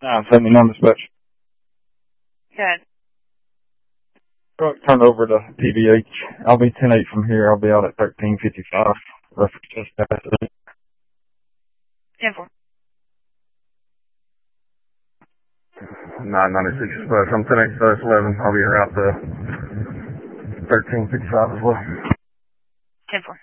979 dispatch. Good. Turn over to PVH. I'll be 10-8 from here. I'll be out at 1355. Reference just past it. 10-4. 996 dispatch. I'm 10-8/11. I'll be here out to 1355 as well. 10-4.